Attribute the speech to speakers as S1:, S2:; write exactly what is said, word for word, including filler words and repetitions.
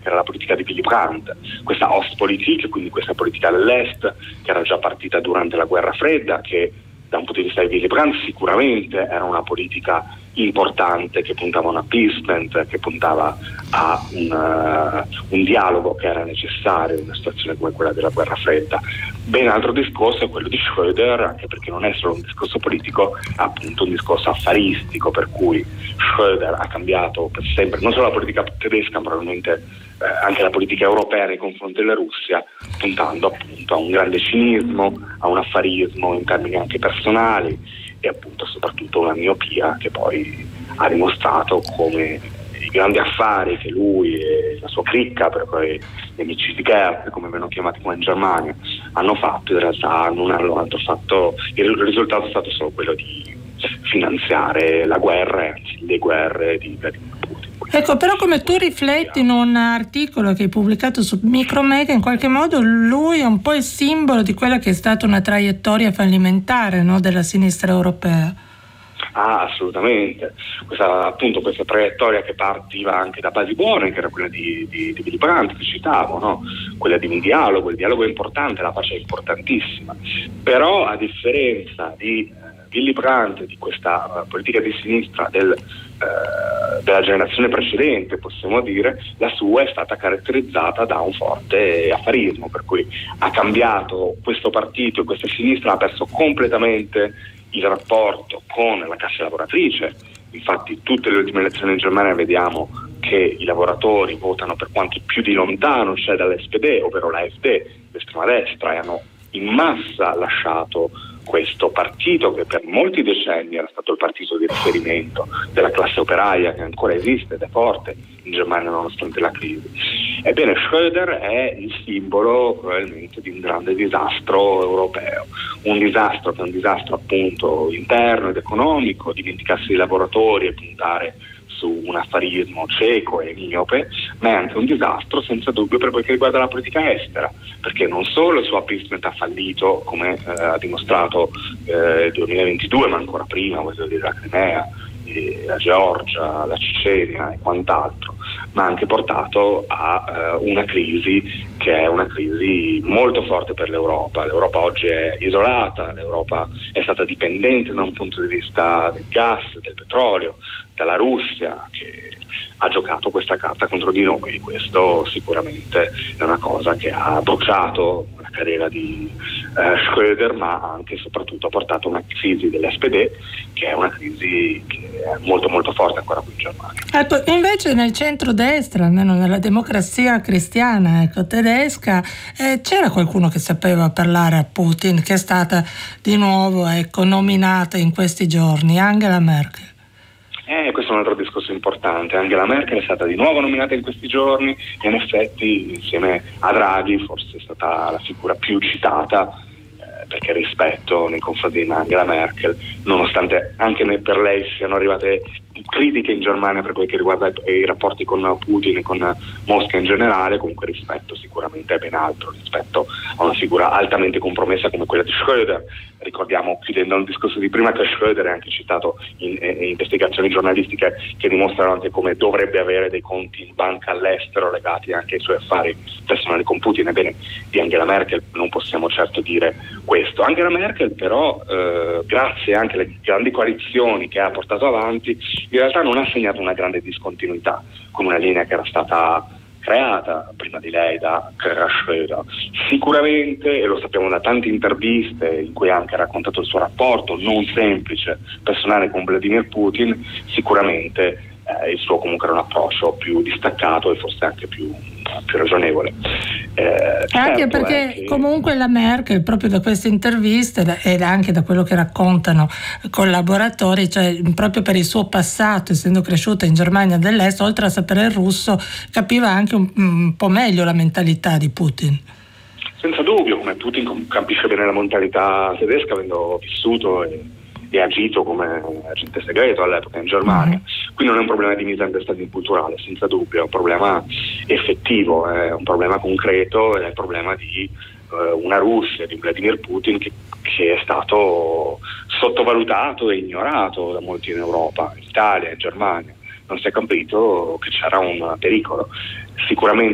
S1: che era la politica di Willy Brandt, questa Ostpolitik, quindi questa politica dell'Est, che era già partita durante la guerra fredda, che da un punto di vista di Willy Brandt sicuramente era una politica importante, che puntava a un appeasement, che puntava a un, uh, un dialogo che era necessario in una situazione come quella della guerra fredda. Ben altro discorso è quello di Schröder, anche perché non è solo un discorso politico, è appunto un discorso affaristico, per cui Schröder ha cambiato per sempre non solo la politica tedesca, ma probabilmente eh, anche la politica europea nei confronti della Russia, puntando appunto a un grande cinismo, a un affarismo in termini anche personali e appunto soprattutto una miopia che poi ha dimostrato come i grandi affari che lui e la sua cricca, per poi gli amici di Goebbels, come vengono chiamati qua in Germania, hanno fatto, in realtà non hanno altro fatto, il risultato è stato solo quello di finanziare la guerra, anzi le guerre di Vladimir Putin.
S2: Ecco, però come tu rifletti in un articolo che hai pubblicato su Micromega, in qualche modo lui è un po' il simbolo di quella che è stata una traiettoria fallimentare, no, della sinistra europea.
S1: Ah, assolutamente. Questa, appunto, questa traiettoria che partiva anche da basi buone, che era quella di, di, di Willy Brandt, che citavo, no? Quella di un dialogo. Il dialogo è importante, la pace è importantissima. Però, a differenza di uh, Willy Brandt, di questa uh, politica di sinistra del, uh, della generazione precedente, possiamo dire, la sua è stata caratterizzata da un forte affarismo, per cui ha cambiato questo partito e questa sinistra, ha perso completamente il rapporto con la classe lavoratrice. Infatti tutte le ultime elezioni in Germania vediamo che i lavoratori votano per quanto più di lontano, cioè dall'S P D, ovvero la F D, l'estrema destra, e hanno in massa lasciato questo partito che per molti decenni era stato il partito di riferimento della classe operaia, che ancora esiste ed è forte in Germania nonostante la crisi. Ebbene, Schröder è il simbolo probabilmente di un grande disastro europeo, un disastro che è un disastro appunto interno ed economico, dimenticarsi dei lavoratori e puntare su un affarismo cieco e miope, ma è anche un disastro senza dubbio per quel che riguarda la politica estera, perché non solo il suo appeasement ha fallito, come eh, ha dimostrato eh, il duemilaventidue, ma ancora prima, voglio dire, la Crimea, eh, la Georgia, la Cecenia e quant'altro, ma ha anche portato a eh, una crisi che è una crisi molto forte per l'Europa. L'Europa oggi è isolata, l'Europa è stata dipendente da un punto di vista del gas, del petrolio, dalla Russia, che ha giocato questa carta contro di noi. Questo sicuramente è una cosa che ha bruciato la carriera di eh, Schröder, ma anche e soprattutto ha portato a una crisi dell'S P D, che è una crisi che è molto molto forte ancora qui in Germania.
S2: Ecco, invece nel centro-destra, almeno nella democrazia cristiana ecco, tedesca, eh, c'era qualcuno che sapeva parlare a Putin, che è stata di nuovo ecco, nominata in questi giorni, Angela Merkel.
S1: Eh, questo è un altro discorso importante. Angela Merkel è stata di nuovo nominata in questi giorni e in effetti insieme a Draghi forse è stata la figura più citata, eh, perché rispetto nei confronti di Angela Merkel, nonostante anche per lei siano arrivate critiche in Germania per quel che riguarda i, i rapporti con Putin e con Mosca in generale, comunque rispetto sicuramente è ben altro rispetto a una figura altamente compromessa come quella di Schröder. Ricordiamo, chiudendo il discorso di prima, che Schröder è anche citato in, in investigazioni giornalistiche che dimostrano anche come dovrebbe avere dei conti in banca all'estero legati anche ai suoi affari personali con Putin. Ebbene, di Angela Merkel non possiamo certo dire questo. Angela Merkel però, eh, grazie anche alle grandi coalizioni che ha portato avanti, in realtà non ha segnato una grande discontinuità come una linea che era stata creata prima di lei da Schröder. Sicuramente, e lo sappiamo da tante interviste in cui ha anche raccontato il suo rapporto non semplice, personale con Vladimir Putin, sicuramente eh, il suo comunque era un approccio più distaccato e forse anche più, più ragionevole. Eh,
S2: anche
S1: certo
S2: perché
S1: che...
S2: comunque la Merkel, proprio da queste interviste ed anche da quello che raccontano collaboratori, cioè proprio per il suo passato, essendo cresciuta in Germania dell'Est, oltre a sapere il russo, capiva anche un, un po' meglio la mentalità di Putin.
S1: Senza dubbio, come Putin capisce bene la mentalità tedesca, avendo vissuto e, e agito come agente segreto all'epoca in Germania. Mm-hmm. Quindi non è un problema di misunderstanding culturale, senza dubbio, è un problema effettivo, è un problema concreto, è il problema di uh, una Russia, di Vladimir Putin che, che è stato sottovalutato e ignorato da molti in Europa, in Italia, in Germania. Non si è capito che c'era un pericolo. Sicuramente